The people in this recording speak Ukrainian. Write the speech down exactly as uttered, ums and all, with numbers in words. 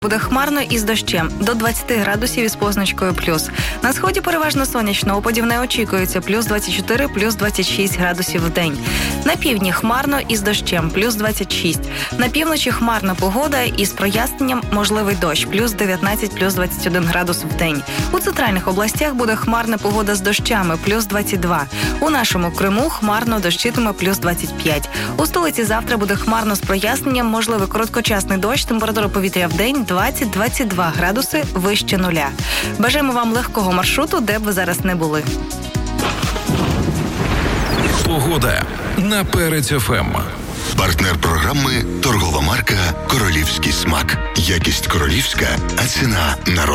Буде хмарно і з дощем, до двадцять градусів із позначкою плюс. На сході переважно сонячно, опадів не очікується, плюс двадцять чотири, плюс двадцять шість градусів в день. На півдні хмарно і з дощем, плюс двадцять шість. На півночі хмарна погода і з проясненням можливий дощ, плюс дев'ятнадцять, плюс двадцять один градус в день. У центральних областях буде хмарна погода з дощами, плюс двадцять два. У нашому Криму хмарно, дощитиме, плюс двадцять п'ять. У столиці завтра буде хмарно з проясненням, можливий короткочасний дощ, температура повітря в день двадцять - двадцять два градуси вище нуля. Бажаємо вам легкого маршруту, де б ви зараз не були. Погода на Перець еф ем. Партнер програми – торгова марка «Королівський смак». Якість королівська, а ціна народ.